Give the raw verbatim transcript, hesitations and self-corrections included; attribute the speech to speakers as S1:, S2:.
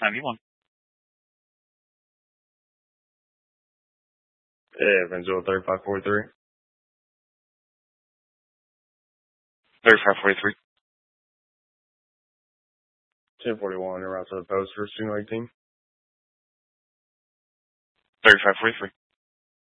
S1: time you want.
S2: Yeah, Evansville thirty-five forty-three.
S1: thirty-five forty-three.
S2: ten forty-one, around to the post for student league team.
S1: thirty-five forty-three.